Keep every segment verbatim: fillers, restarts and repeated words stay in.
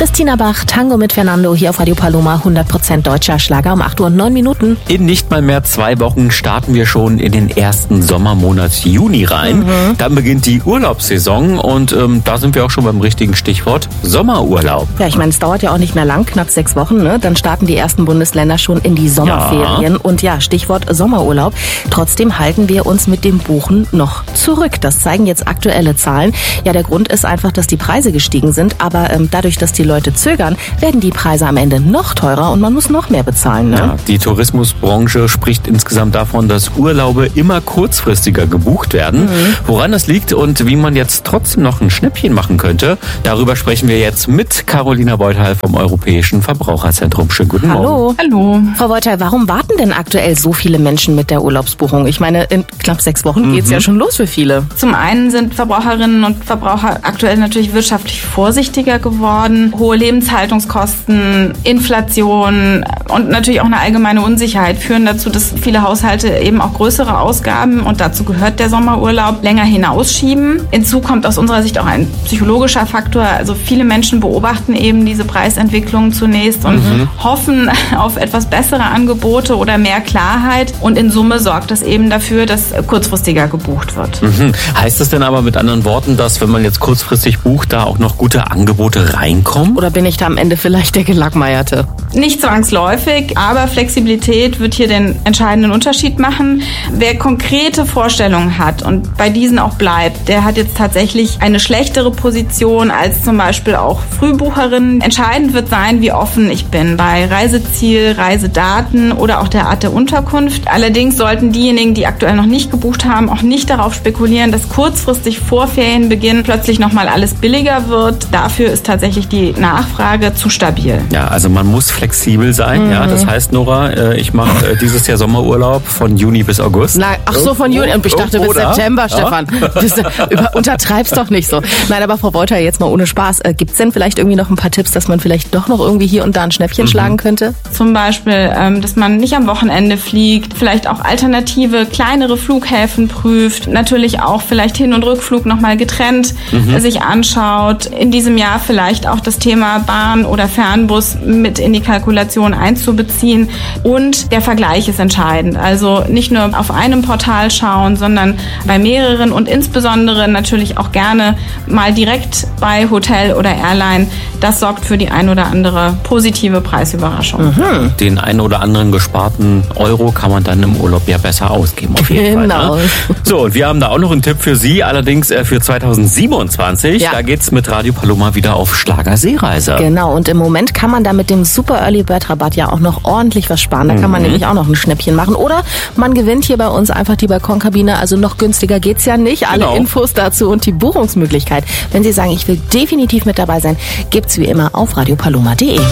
Christina Bach, Tango mit Fernando hier auf Radio Paloma, hundert Prozent deutscher Schlager um acht Uhr und neun Minuten. In nicht mal mehr zwei Wochen starten wir schon in den ersten Sommermonat Juni rein. Mhm. Dann beginnt die Urlaubssaison und ähm, da sind wir auch schon beim richtigen Stichwort Sommerurlaub. Ja, ich meine, es dauert ja auch nicht mehr lang, knapp sechs Wochen, ne? Dann starten die ersten Bundesländer schon in die Sommerferien. Ja. Und ja, Stichwort Sommerurlaub. Trotzdem halten wir uns mit dem Buchen noch zurück. Das zeigen jetzt aktuelle Zahlen. Ja, der Grund ist einfach, dass die Preise gestiegen sind, aber ähm, dadurch, dass die Leute zögern, werden die Preise am Ende noch teurer und man muss noch mehr bezahlen. Ne? Ja, die Tourismusbranche spricht insgesamt davon, dass Urlaube immer kurzfristiger gebucht werden. Mhm. Woran das liegt und wie man jetzt trotzdem noch ein Schnäppchen machen könnte, darüber sprechen wir jetzt mit Carolina Beuthal vom Europäischen Verbraucherzentrum. Schönen guten Hallo. Morgen. Hallo. Frau Beuthal, warum warten denn aktuell so viele Menschen mit der Urlaubsbuchung? Ich meine, in knapp sechs Wochen mhm. geht es ja schon los für viele. Zum einen sind Verbraucherinnen und Verbraucher aktuell natürlich wirtschaftlich vorsichtiger geworden. Hohe Lebenshaltungskosten, Inflation und natürlich auch eine allgemeine Unsicherheit führen dazu, dass viele Haushalte eben auch größere Ausgaben, und dazu gehört der Sommerurlaub, länger hinausschieben. Hinzu kommt aus unserer Sicht auch ein psychologischer Faktor. Also viele Menschen beobachten eben diese Preisentwicklung zunächst und mhm. hoffen auf etwas bessere Angebote oder mehr Klarheit. Und in Summe sorgt das eben dafür, dass kurzfristiger gebucht wird. Mhm. Heißt das denn aber mit anderen Worten, dass wenn man jetzt kurzfristig bucht, da auch noch gute Angebote reinkommen? Oder bin ich da am Ende vielleicht der Gelackmeierte? Nicht zwangsläufig, aber Flexibilität wird hier den entscheidenden Unterschied machen. Wer konkrete Vorstellungen hat und bei diesen auch bleibt, der hat jetzt tatsächlich eine schlechtere Position als zum Beispiel auch Frühbucherinnen. Entscheidend wird sein, wie offen ich bin bei Reiseziel, Reisedaten oder auch der Art der Unterkunft. Allerdings sollten diejenigen, die aktuell noch nicht gebucht haben, auch nicht darauf spekulieren, dass kurzfristig vor Ferienbeginn plötzlich nochmal alles billiger wird. Dafür ist tatsächlich die Nachfrage zu stabil. Ja, also man muss flexibel sein. Mhm. Ja, das heißt, Nora, ich mache dieses Jahr Sommerurlaub von Juni bis August. Na, ach so, von Juni. Und ich dachte bis Oder? September, Stefan. Ja. Das, über, untertreib's doch nicht so. Nein, aber Frau Beuthal, jetzt mal ohne Spaß. Äh, gibt's denn vielleicht irgendwie noch ein paar Tipps, dass man vielleicht doch noch irgendwie hier und da ein Schnäppchen mhm. schlagen könnte? Zum Beispiel, ähm, dass man nicht am Wochenende fliegt, vielleicht auch alternative, kleinere Flughäfen prüft, natürlich auch vielleicht Hin- und Rückflug nochmal getrennt mhm. sich anschaut. In diesem Jahr vielleicht auch das Thema Bahn oder Fernbus mit in die Kalkulation einzubeziehen. Und der Vergleich ist entscheidend. Also nicht nur auf einem Portal schauen, sondern bei mehreren und insbesondere natürlich auch gerne mal direkt bei Hotel oder Airline. Das sorgt für die ein oder andere positive Preisüberraschung. Mhm. Den ein oder anderen gesparten Euro kann man dann im Urlaub ja besser ausgeben. Auf jeden genau. Fall, ne? So, und wir haben da auch noch einen Tipp für Sie, allerdings für zweitausendsiebenundzwanzig. Ja. Da geht's mit Radio Paloma wieder auf Schlagerseereise. Genau, und im Moment kann man da mit dem Super Early Bird Rabatt ja auch noch ordentlich was sparen. Da kann man mhm. nämlich auch noch ein Schnäppchen machen. Oder man gewinnt hier bei uns einfach die Balkonkabine. Also noch günstiger geht's ja nicht. Alle genau. Infos dazu und die Buchungsmöglichkeit. Wenn Sie sagen, ich will definitiv mit dabei sein, gibt's wie immer auf radio paloma punkt de.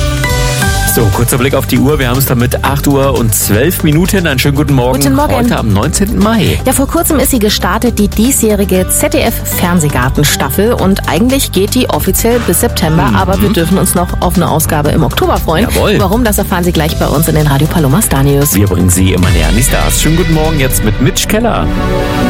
So, kurzer Blick auf die Uhr. Wir haben es damit acht Uhr und zwölf Minuten. Einen schönen guten Morgen. Guten Morgen. Heute am neunzehnten Mai. Ja, vor kurzem ist sie gestartet, die diesjährige Z D F-Fernsehgarten-Staffel. Und eigentlich geht die offiziell bis September. Mhm. Aber wir dürfen uns noch auf eine Ausgabe im Oktober freuen. Jawohl. Warum, das erfahren Sie gleich bei uns in den Radio Paloma Star News. Wir bringen Sie immer näher an die Stars. Schönen guten Morgen jetzt mit Mitch Keller.